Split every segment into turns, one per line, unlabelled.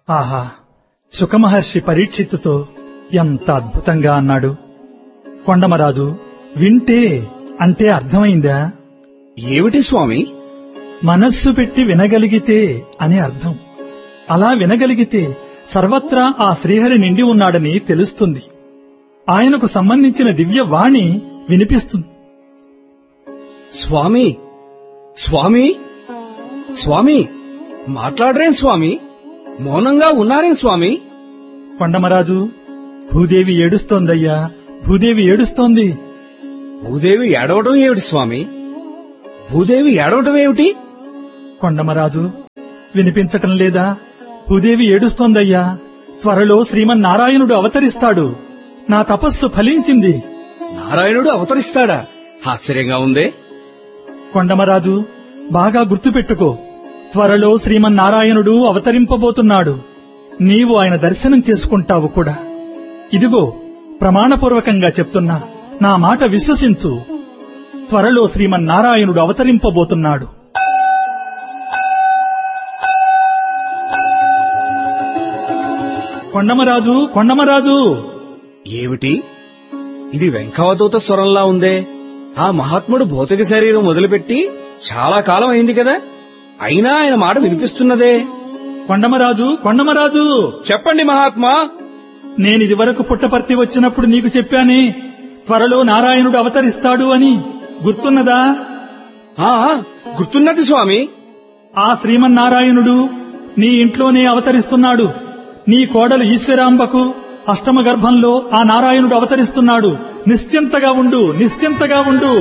ఆహా, శుకమహర్షి పరీక్షిత్తుతో ఎంత అద్భుతంగా అన్నాడు. కొండమరాజు, వింటే అంటే అర్థమైందా?
ఏమిటి స్వామి?
మనస్సు పెట్టి వినగలిగితే అని అర్థం. అలా వినగలిగితే సర్వత్రా ఆ శ్రీహరి నిండి ఉన్నాడని తెలుస్తుంది. ఆయనకు సంబంధించిన దివ్య వాణి వినిపిస్తుంది.
స్వామి, స్వామి, స్వామి, మాట్లాడరేం స్వామి? మౌనంగా ఉన్నారేం స్వామి?
కొండమరాజు, భూదేవి ఏడుస్తోందయ్యా, భూదేవి ఏడుస్తోంది.
భూదేవి ఏడవటం ఏమిటి స్వామి? భూదేవి ఏడవటం ఏమిటి?
కొండమరాజు, వినిపించటం లేదా? భూదేవి ఏడుస్తోందయ్యా. త్వరలో శ్రీమన్నారాయణుడు అవతరిస్తాడు. నా తపస్సు ఫలించింది.
నారాయణుడు అవతరిస్తాడా? ఆశ్చర్యంగా ఉందే.
కొండమరాజు, బాగా గుర్తుపెట్టుకో, త్వరలో శ్రీమన్నారాయణుడు అవతరింపబోతున్నాడు. నీవు ఆయన దర్శనం చేసుకుంటావు కూడా. ఇదిగో ప్రమాణపూర్వకంగా చెప్తున్నా, నా మాట విశ్వసించు. త్వరలో శ్రీమన్నారాయణుడు అవతరింపబోతున్నాడు. కొండమరాజు, కొండమరాజు!
ఏమిటి ఇది? వెంకవదూత స్వరంలా ఉందే. ఆ మహాత్ముడు భౌతిక శరీరం వదిలిపెట్టి చాలా కాలం అయింది కదా, అయినా ఆయన మాట వినిపిస్తున్నదే.
కొండమరాజు, కొండమరాజు!
చెప్పండి మహాత్మా.
నేనిదివరకు పుట్టపర్తి వచ్చినప్పుడు నీకు చెప్పానే, త్వరలో నారాయణుడు అవతరిస్తాడు అని. గుర్తున్నదా?
గుర్తున్నది స్వామి.
ఆ శ్రీమన్నారాయణుడు నీ ఇంట్లోనే అవతరిస్తున్నాడు. నీ కోడలు ఈశ్వరాంబకు అష్టమ గర్భంలో ఆ నారాయణుడు అవతరిస్తున్నాడు. నిశ్చింతగా ఉండు, నిశ్చింతగా ఉండు.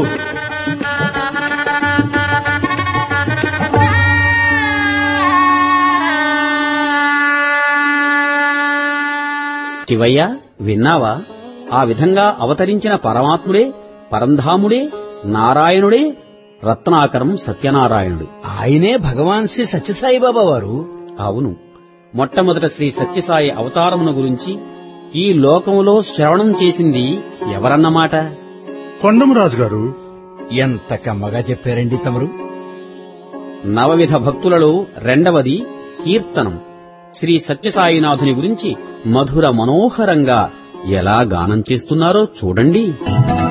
శివయ్య, విన్నావా? ఆ విధంగా అవతరించిన పరమాత్ముడే, పరంధాముడే, నారాయణుడే రత్నాకరం సత్యనారాయణుడు.
ఆయనే భగవాన్ శ్రీ సత్యసాయిబాబా వారు.
అవును, మొట్టమొదట శ్రీ సత్యసాయి అవతారమును గురించి ఈ లోకములో శ్రవణం చేసింది ఎవరన్నమాట?
కొండమరాజు గారు.
ఎంత కమ్మగా చెప్పారండి తమరు.
నవవిధ భక్తులలో రెండవది కీర్తనం. శ్రీ సత్యసాయినాథుని గురించి మధుర మనోహరంగా ఎలా గానం చేస్తున్నారో చూడండి.